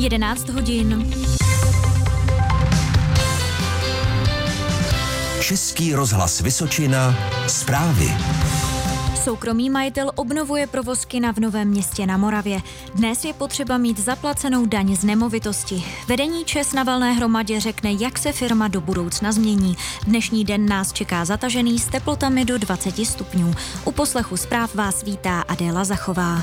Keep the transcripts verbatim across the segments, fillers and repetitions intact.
jedenáct hodin. Český rozhlas Vysočina, zprávy. Soukromý majitel obnovuje provoz kina v Novém Městě na Moravě. Dnes je potřeba mít zaplacenou daň z nemovitosti. Vedení ČEZ na valné hromadě řekne, jak se firma do budoucna změní. Dnešní den nás čeká zatažený s teplotami do dvacet stupňů. U poslechu zpráv vás vítá Adéla Zachová.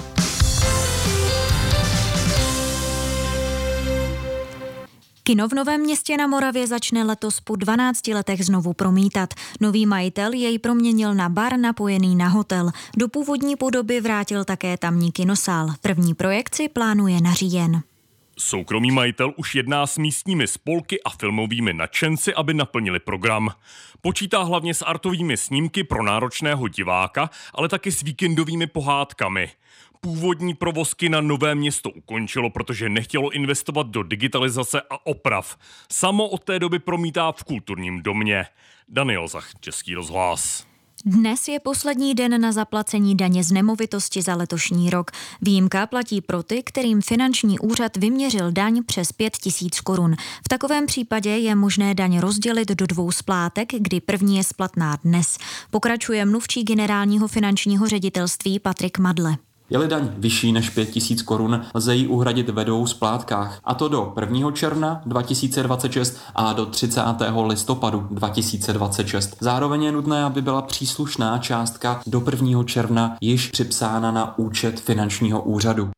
Kino v Novém Městě na Moravě začne letos po dvanácti letech znovu promítat. Nový majitel jej proměnil na bar napojený na hotel. Do původní podoby vrátil také tamní kinosál. První projekci plánuje na říjen. Soukromý majitel už jedná s místními spolky a filmovými nadšenci, aby naplnili program. Počítá hlavně s artovými snímky pro náročného diváka, ale taky s víkendovými pohádkami. Původní provoz kina Nové Město ukončilo, protože nechtělo investovat do digitalizace a oprav. Samo od té doby promítá v kulturním domě. Daniel Zach, Český rozhlas. Dnes je poslední den na zaplacení daně z nemovitosti za letošní rok. Výjimka platí pro ty, kterým finanční úřad vyměřil daň přes pět tisíc korun. V takovém případě je možné daň rozdělit do dvou splátek, kdy první je splatná dnes. Pokračuje mluvčí generálního finančního ředitelství Patrik Madle. Je-li daň vyšší než pět tisíc korun, lze ji uhradit ve dvou splátkách, a to do prvního června dva tisíce dvacet šest a do třicátého listopadu dva tisíce dvacet šest. Zároveň je nutné, aby byla příslušná částka do prvního června již připsána na účet finančního úřadu.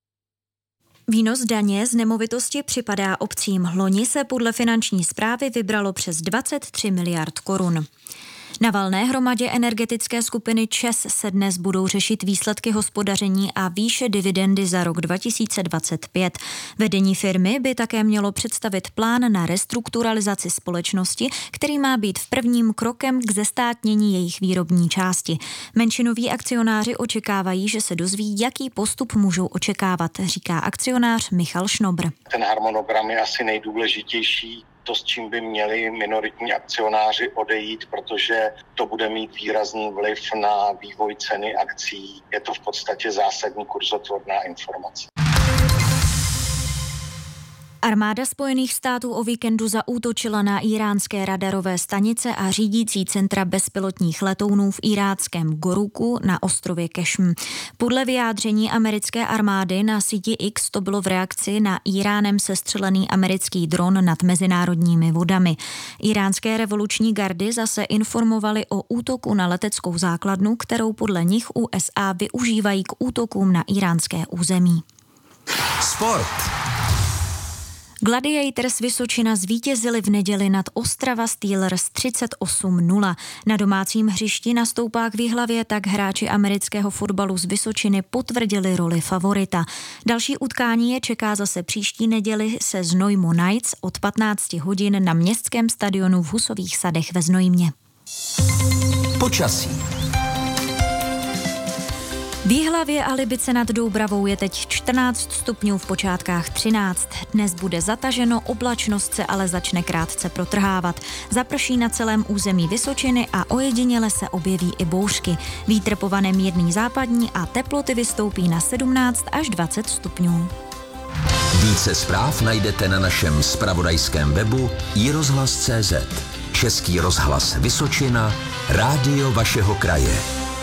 Výnos daně z nemovitosti připadá obcím. Loni se podle finanční správy vybralo přes dvacet tři miliard korun. Na valné hromadě energetické skupiny ČEZ se dnes budou řešit výsledky hospodaření a výše dividendy za rok dva tisíce dvacet pět. Vedení firmy by také mělo představit plán na restrukturalizaci společnosti, který má být v prvním krokem k zestátnění jejich výrobní části. Menšinoví akcionáři očekávají, že se dozví, jaký postup můžou očekávat, říká akcionář Michal Šnobr. Ten harmonogram je asi nejdůležitější. To, s čím by měli minoritní akcionáři odejít, protože to bude mít výrazný vliv na vývoj ceny akcií. Je to v podstatě zásadní kurzotvorná informace. Armáda Spojených států o víkendu zaútočila na íránské radarové stanice a řídící centra bezpilotních letounů v iráckém Goruku na ostrově Kešm. Podle vyjádření americké armády na síti X to bylo v reakci na Íránem sestřelený americký dron nad mezinárodními vodami. Iránské revoluční gardy zase informovali o útoku na leteckou základnu, kterou podle nich U S A využívají k útokům na íránské území. Sport. Gladiators Vysočina zvítězili v neděli nad Ostrava Steelers třicet osm nula. Na domácím hřišti na Stoupák v Jihlavě tak hráči amerického fotbalu z Vysočiny potvrdili roli favorita. Další utkání je čeká zase příští neděli se Znojmo Knights od patnáct hodin na městském stadionu v Husových sadech ve Znojmě. Počasí. V Jihlavě a Libice nad Doubravou je teď čtrnáct stupňů, v počátkách třináct. Dnes bude zataženo, oblačnost se ale začne krátce protrhávat. Zaprší na celém území Vysočiny a ojediněle se objeví i bouřky. Vítr povane mírný západní a teploty vystoupí na sedmnáct až dvacet stupňů. Více zpráv najdete na našem zpravodajském webu i rozhlas tečka cé zet. Český rozhlas Vysočina, rádio vašeho kraje.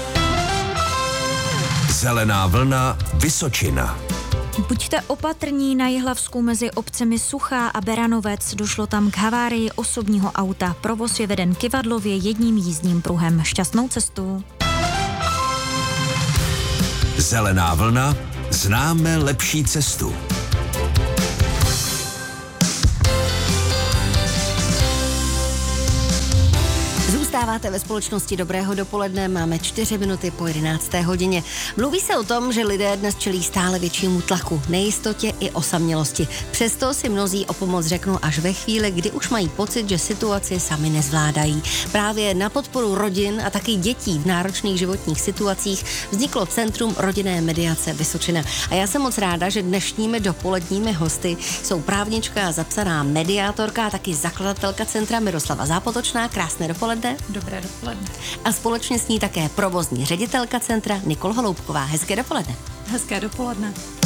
Zelená vlna Vysočina. Buďte opatrní na Jihlavsku mezi obcemi Suchá a Beranovec. Došlo tam k havárii osobního auta. Provoz je veden kyvadlově jedním jízdním pruhem. Šťastnou cestu. Zelená vlna. Známe lepší cestu. Zůstáváte ve společnosti Dobrého dopoledne, máme čtyři minuty po jedenácté hodině. Mluví se o tom, že lidé dnes čelí stále většímu tlaku, nejistotě i osamělosti. Přesto si mnozí o pomoc řeknou až ve chvíli, kdy už mají pocit, že situaci sami nezvládají. Právě na podporu rodin a taky dětí v náročných životních situacích vzniklo Centrum rodinné mediace Vysočina. A já jsem moc ráda, že dnešními dopoledními hosty jsou právnička, zapsaná mediátorka a taky zakladatelka centra Miroslava Zápotočná. Krásné dopoledne. Dobré dopoledne. A společně s ní také provozní ředitelka centra Nikol Holoubková. Hezké dopoledne. Hezké dopoledne.